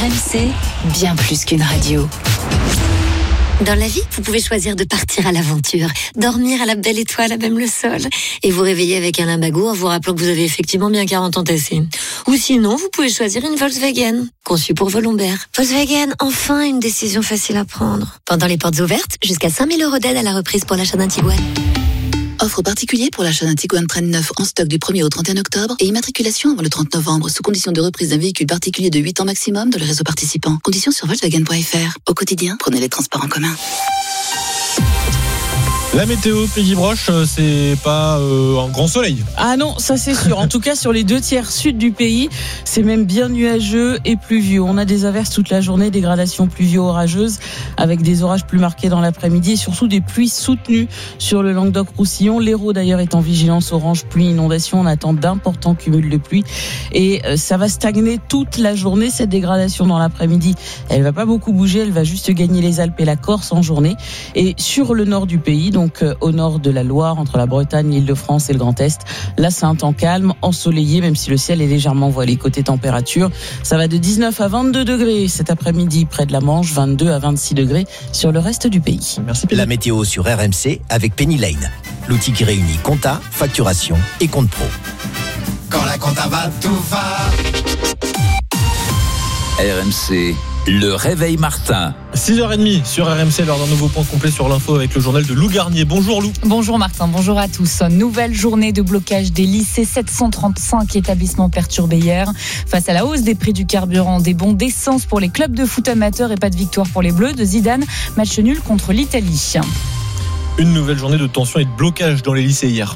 RMC, bien plus qu'une radio. Dans la vie, vous pouvez choisir de partir à l'aventure, dormir à la belle étoile à même le sol, et vous réveiller avec un limbago en vous rappelant que vous avez effectivement bien 40 ans tassés. Ou sinon, vous pouvez choisir une Volkswagen, conçue pour vos lombaires. Volkswagen, enfin une décision facile à prendre. Pendant les portes ouvertes, jusqu'à 5 000 € d'aide à la reprise pour l'achat d'un Tiguan. Offre particulier pour l'achat d'un Tiguan Train neuf en stock du 1er au 31 octobre et immatriculation avant le 30 novembre sous condition de reprise d'un véhicule particulier de 8 ans maximum dans le réseau participant. Conditions sur Volkswagen.fr. Au quotidien, prenez les transports en commun. La météo, Peggy Broche, c'est pas un grand soleil. Ah non, ça c'est sûr. En tout cas, sur les 2/3 sud du pays, c'est même bien nuageux et pluvieux. On a des averses toute la journée, dégradations pluvio-orageuses avec des orages plus marqués dans l'après-midi et surtout des pluies soutenues sur le Languedoc-Roussillon. L'Hérault d'ailleurs est en vigilance orange pluie inondation. On attend d'importants cumuls de pluie et ça va stagner toute la journée. Cette dégradation dans l'après-midi, elle va pas beaucoup bouger. Elle va juste gagner les Alpes et la Corse en journée. Et sur le nord du pays, donc au nord de la Loire, entre la Bretagne, l'Île-de-France et le Grand Est. Là, c'est un temps calme, ensoleillé, même si le ciel est légèrement voilé. Côté température, ça va de 19 à 22 degrés cet après-midi près de la Manche, 22 à 26 degrés sur le reste du pays. Merci Penny. La météo sur RMC avec Penny Lane, l'outil qui réunit compta, facturation et compte pro. Quand la compta va, tout va. RMC, le réveil Martin. 6h30 sur RMC, lors d'un nouveau point complet sur l'info avec le journal de Lou Garnier. Bonjour Lou. Bonjour Martin, bonjour à tous. Nouvelle journée de blocage des lycées, 735 établissements perturbés hier. Face à la hausse des prix du carburant, des bons d'essence pour les clubs de foot amateurs et pas de victoire pour les Bleus de Zidane. Match nul contre l'Italie. Une nouvelle journée de tension et de blocage dans les lycées hier.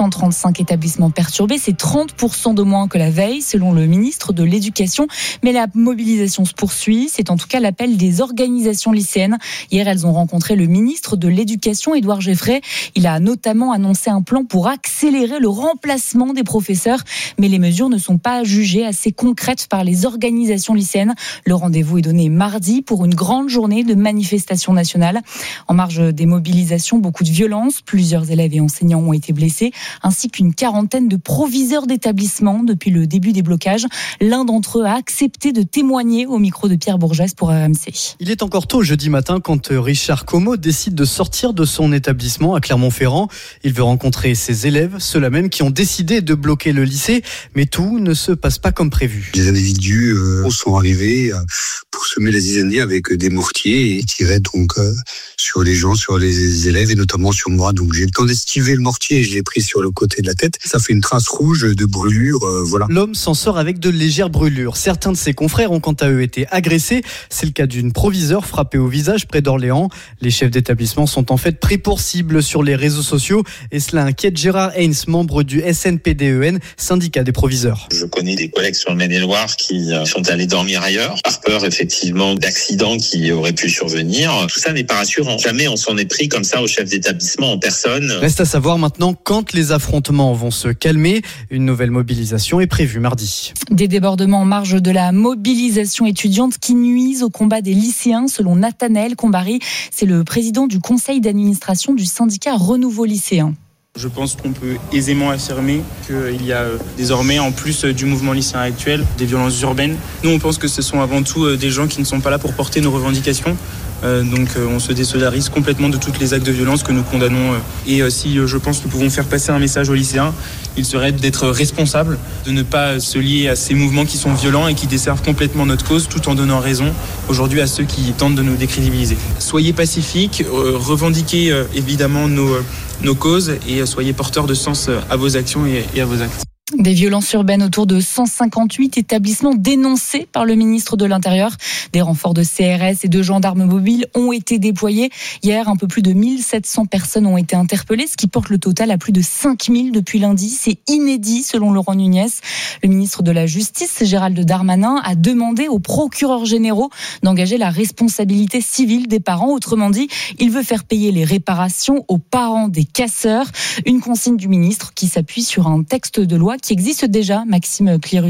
735 établissements perturbés, c'est 30% de moins que la veille, selon le ministre de l'Éducation. Mais la mobilisation se poursuit. C'est en tout cas l'appel des organisations lycéennes. Hier, elles ont rencontré le ministre de l'Éducation, Édouard Geffray. Il a notamment annoncé un plan pour accélérer le remplacement des professeurs. Mais les mesures ne sont pas jugées assez concrètes par les organisations lycéennes. Le rendez-vous est donné mardi pour une grande journée de manifestation nationale. En marge des mobilisations, beaucoup de violence, plusieurs élèves et enseignants ont été blessés, ainsi qu'une quarantaine de proviseurs d'établissements depuis le début des blocages. L'un d'entre eux a accepté de témoigner au micro de Pierre Bourgès pour RMC. Il est encore tôt jeudi matin quand Richard Como décide de sortir de son établissement à Clermont-Ferrand. Il veut rencontrer ses élèves, ceux-là même qui ont décidé de bloquer le lycée, mais tout ne se passe pas comme prévu. Des individus sont arrivés pour semer la zizanie avec des mortiers et tiraient donc sur les gens, sur les élèves et notamment sur moi. Donc j'ai eu le temps d'esquiver le mortier et je l'ai pris sur le côté de la tête. Ça fait une trace rouge de brûlure, voilà. L'homme s'en sort avec de légères brûlures. Certains de ses confrères ont quant à eux été agressés. C'est le cas d'une proviseure frappée au visage près d'Orléans. Les chefs d'établissement sont en fait pris pour cible sur les réseaux sociaux et cela inquiète Gérard Haynes, membre du SNPDEN, syndicat des proviseurs. Je connais des collègues sur le Maine-et-Loire qui sont allés dormir ailleurs par peur effectivement d'accidents qui auraient pu survenir. Tout ça n'est pas rassurant. Jamais on s'en est pris comme ça au chef d'établissement en personne. Reste à savoir maintenant quand les affrontements vont se calmer. Une nouvelle mobilisation est prévue mardi. Des débordements en marge de la mobilisation étudiante qui nuisent au combat des lycéens, selon Nathanaël Combary. C'est le président du conseil d'administration du syndicat Renouveau Lycéen. Je pense qu'on peut aisément affirmer qu'il y a désormais, en plus du mouvement lycéen actuel, des violences urbaines. Nous, on pense que ce sont avant tout des gens qui ne sont pas là pour porter nos revendications. Donc on se désolidarise complètement de toutes les actes de violence que nous condamnons. Et si je pense que nous pouvons faire passer un message aux lycéens, il serait d'être responsables, de ne pas se lier à ces mouvements qui sont violents et qui desservent complètement notre cause, tout en donnant raison aujourd'hui à ceux qui tentent de nous décrédibiliser. Soyez pacifiques, revendiquez évidemment nos causes et soyez porteurs de sens à vos actions et à vos actes. Des violences urbaines autour de 158 établissements dénoncés par le ministre de l'Intérieur. Des renforts de CRS et de gendarmes mobiles ont été déployés. Hier, un peu plus de 1700 personnes ont été interpellées, ce qui porte le total à plus de 5000 depuis lundi. C'est inédit, selon Laurent Nunez. Le ministre de la Justice, Gérald Darmanin, a demandé aux procureurs généraux d'engager la responsabilité civile des parents. Autrement dit, il veut faire payer les réparations aux parents des casseurs. Une consigne du ministre qui s'appuie sur un texte de loi qui existe déjà, Maxime Clérusin.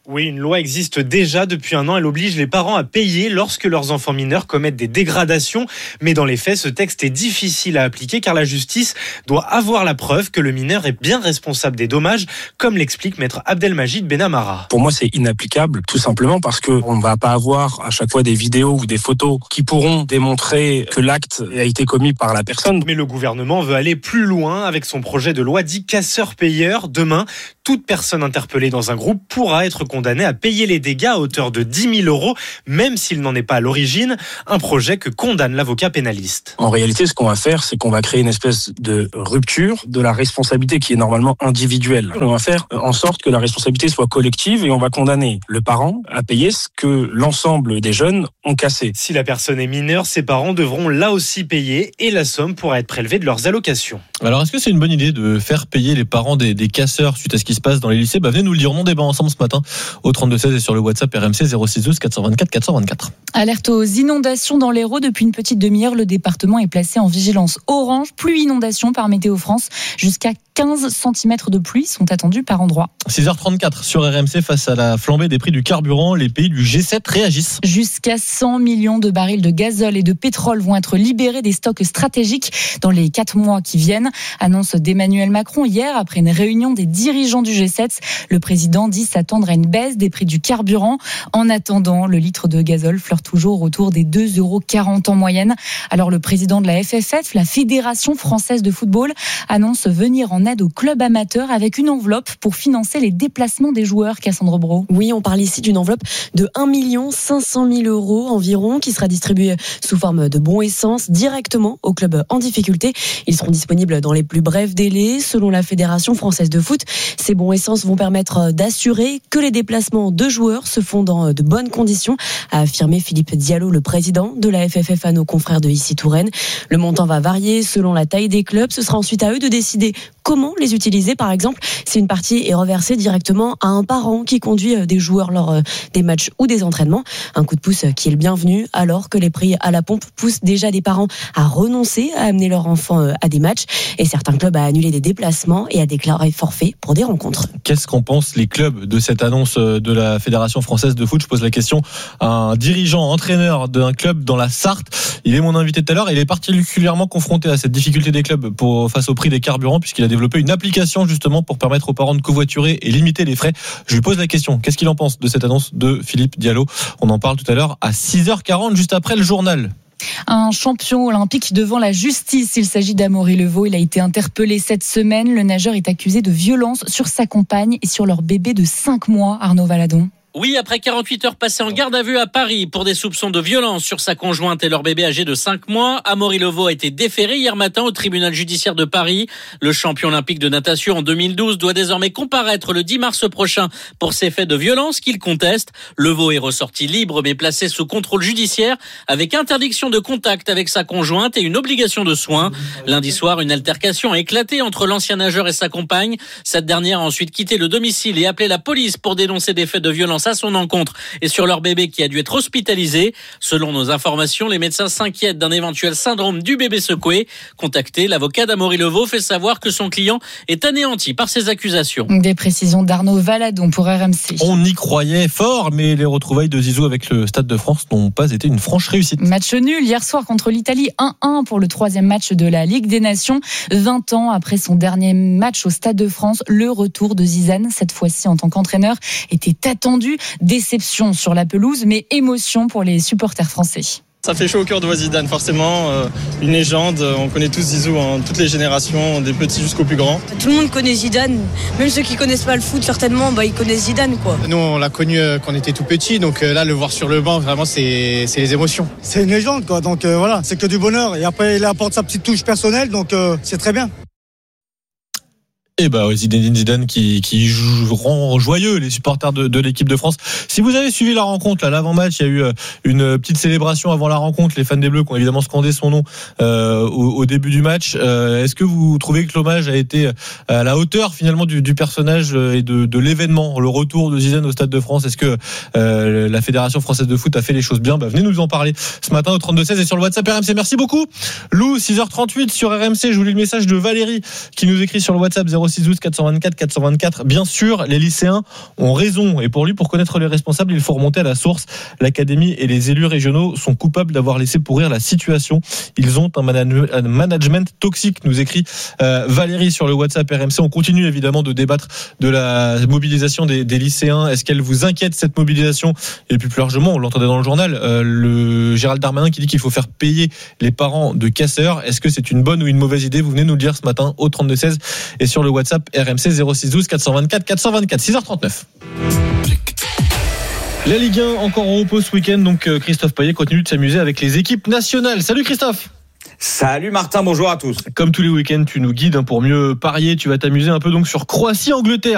Oui, une loi existe déjà depuis un an. Elle oblige les parents à payer lorsque leurs enfants mineurs commettent des dégradations. Mais dans les faits, ce texte est difficile à appliquer car la justice doit avoir la preuve que le mineur est bien responsable des dommages, comme l'explique maître Abdelmajid Benamara. Pour moi, c'est inapplicable, tout simplement parce qu'on ne va pas avoir à chaque fois des vidéos ou des photos qui pourront démontrer que l'acte a été commis par la personne. Mais le gouvernement veut aller plus loin avec son projet de loi dit casseur-payeur. Demain, toute personne interpellée dans un groupe pourra être condamné à payer les dégâts à hauteur de 10 000 €, même s'il n'en est pas à l'origine, un projet que condamne l'avocat pénaliste. En réalité, ce qu'on va faire, c'est qu'on va créer une espèce de rupture de la responsabilité qui est normalement individuelle. On va faire en sorte que la responsabilité soit collective et on va condamner le parent à payer ce que l'ensemble des jeunes ont cassé. Si la personne est mineure, ses parents devront là aussi payer et la somme pourra être prélevée de leurs allocations. Alors, est-ce que c'est une bonne idée de faire payer les parents des casseurs suite à ce qui se passe dans les lycées ? Venez nous le dire, on débat ensemble ce matin au 32-16 et sur le WhatsApp RMC 0612 424 424. Alerte aux inondations dans l'Hérault. Depuis une petite demi-heure, le département est placé en vigilance orange. Pluie inondation par Météo France. Jusqu'à 15 cm de pluie sont attendus par endroit. 6h34 sur RMC, face à la flambée des prix du carburant, les pays du G7 réagissent. Jusqu'à 100 millions de barils de gazole et de pétrole vont être libérés des stocks stratégiques dans les 4 mois qui viennent. Annonce d'Emmanuel Macron hier après une réunion des dirigeants du G7. Le président dit s'attendre à une baisse des prix du carburant. En attendant, le litre de gazole flirte toujours autour des 2,40 € en moyenne. Alors le président de la FFF, la Fédération française de football, annonce venir en aide aux clubs amateurs avec une enveloppe pour financer les déplacements des joueurs. Cassandre Brault. Oui, on parle ici d'une enveloppe de 1 500 000 € environ qui sera distribuée sous forme de bons essence directement aux clubs en difficulté. Ils seront disponibles dans les plus brefs délais. Selon la Fédération française de foot, ces bons essence vont permettre d'assurer que les déplacements de joueurs se font dans de bonnes conditions, a affirmé Philippe Diallo, le président de la FFF, à nos confrères de Ici Touraine. Le montant va varier selon la taille des clubs. Ce sera ensuite à eux de décider comment les utiliser. Par exemple, si une partie est reversée directement à un parent qui conduit des joueurs lors des matchs ou des entraînements. Un coup de pouce qui est le bienvenu alors que les prix à la pompe poussent déjà des parents à renoncer à amener leurs enfants à des matchs et certains clubs à annuler des déplacements et à déclarer forfait pour des rencontres. Qu'est-ce qu'en pensent les clubs de cette annonce de la Fédération française de foot ? Je pose la question à un dirigeant, entraîneur d'un club dans la Sarthe. Il est mon invité tout à l'heure. Il est particulièrement confronté à cette difficulté des clubs face au prix des carburants puisqu'il a développé une application justement pour permettre aux parents de covoiturer et limiter les frais. Je lui pose la question. Qu'est-ce qu'il en pense de cette annonce de Philippe Diallo ? On en parle tout à l'heure à 6h40 juste après le journal. Un champion olympique devant la justice. Il s'agit d'Amaury Levaux. Il a été interpellé cette semaine. Le nageur est accusé de violence sur sa compagne et sur leur bébé de 5 mois. Arnaud Valadon. Oui, après 48 heures passées en garde à vue à Paris pour des soupçons de violence sur sa conjointe et leur bébé âgé de 5 mois, Amaury Levaux a été déféré hier matin au tribunal judiciaire de Paris. Le champion olympique de natation en 2012 doit désormais comparaître le 10 mars prochain pour ces faits de violence qu'il conteste. Levaux est ressorti libre mais placé sous contrôle judiciaire avec interdiction de contact avec sa conjointe et une obligation de soins. Lundi soir, une altercation a éclaté entre l'ancien nageur et sa compagne. Cette dernière a ensuite quitté le domicile et appelé la police pour dénoncer des faits de violence à son encontre et sur leur bébé qui a dû être hospitalisé. Selon nos informations, les médecins s'inquiètent d'un éventuel syndrome du bébé secoué. Contacté, l'avocat d'Amaury Levaux fait savoir que son client est anéanti par ces accusations. Des précisions d'Arnaud Valadon pour RMC. On y croyait fort, mais les retrouvailles de Zizou avec le Stade de France n'ont pas été une franche réussite. Match nul hier soir contre l'Italie, 1-1 pour le 3e match de la Ligue des Nations. 20 ans après son dernier match au Stade de France, le retour de Zizane, cette fois-ci en tant qu'entraîneur, était attendu. Déception sur la pelouse, mais émotion pour les supporters français. Ça fait chaud au cœur de voir Zidane, forcément. Une légende, on connaît tous Zizou, toutes les générations, des petits jusqu'aux plus grands. Tout le monde connaît Zidane, même ceux qui connaissent pas le foot, certainement, ils connaissent Zidane, quoi. Nous, on l'a connu quand on était tout petit, donc là, le voir sur le banc, vraiment, c'est les émotions. C'est une légende, quoi, donc voilà, c'est que du bonheur. Et après, il apporte sa petite touche personnelle, donc c'est très bien. Et Zinedine Zidane qui rend joyeux les supporters de l'équipe de France. Si vous avez suivi la rencontre, là, l'avant-match, il y a eu une petite célébration avant la rencontre. Les fans des Bleus qui ont évidemment scandé son nom au début du match. Est-ce que vous trouvez que l'hommage a été à la hauteur finalement du personnage et de l'événement, le retour de Zidane au Stade de France? Est-ce que la Fédération française de foot a fait les choses bien? Venez nous en parler ce matin au 32-16 et sur le WhatsApp RMC. Merci beaucoup Lou. 6h38 sur RMC. Je vous lis le message de Valérie qui nous écrit sur le WhatsApp 06 12 424 424. Bien sûr, les lycéens ont raison. Et pour connaître les responsables, il faut remonter à la source. L'académie et les élus régionaux sont coupables d'avoir laissé pourrir la situation. Ils ont un management toxique, nous écrit Valérie sur le WhatsApp RMC. On continue évidemment de débattre de la mobilisation des lycéens. Est-ce qu'elle vous inquiète, cette mobilisation? Et puis plus largement, on l'entendait dans le journal, le Gérald Darmanin qui dit qu'il faut faire payer les parents de casseurs. Est-ce que c'est une bonne ou une mauvaise idée? Vous venez nous le dire ce matin au 32-16 et sur le WhatsApp RMC 06 12 424 424. 6h39. La Ligue 1 encore en repos ce week-end, donc Christophe Payet continue de s'amuser avec les équipes nationales. Salut Christophe. Salut Martin, bonjour à tous. Comme tous les week-ends, tu nous guides pour mieux parier. Tu vas t'amuser un peu donc sur Croatie-Angleterre.